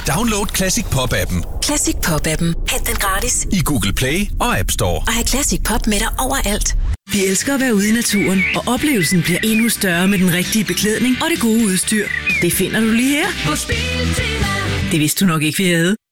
Download Classic Pop-appen. Classic Pop-appen. Hent den gratis I Google Play og App Store. Og have Classic Pop med dig overalt. Vi elsker at være ude i naturen, og oplevelsen bliver endnu større med den rigtige beklædning og det gode udstyr. Det finder du lige her. Det vidste du nok ikke, vi havde.